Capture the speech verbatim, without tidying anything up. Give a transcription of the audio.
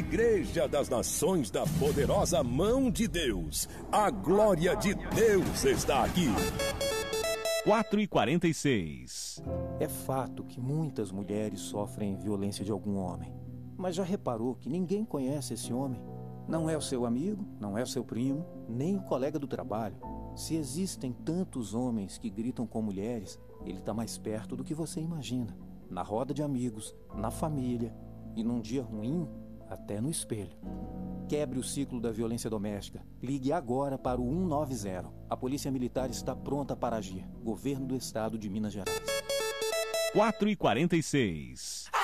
Igreja das Nações da Poderosa Mão de Deus. A glória de Deus está aqui. quatro e quarenta e seis. É fato que muitas mulheres sofrem violência de algum homem. Mas já reparou que ninguém conhece esse homem? Não é o seu amigo, não é o seu primo, nem o colega do trabalho. Se existem tantos homens que gritam com mulheres, ele está mais perto do que você imagina. Na roda de amigos, na família e num dia ruim, até no espelho. Quebre o ciclo da violência doméstica. Ligue agora para o um nove zero. A Polícia Militar está pronta para agir. Governo do Estado de Minas Gerais. quatro e quarenta e seis.